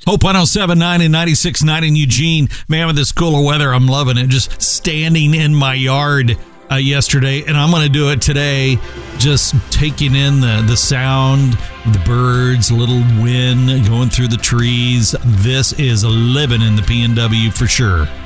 Hope 107.9 and 96.9 in Eugene. Man, with this cooler weather, I'm loving it. Just standing in my yard yesterday, and I'm going to do it today. Just taking in the sound of the birds, a little wind going through the trees. This is living in the PNW for sure.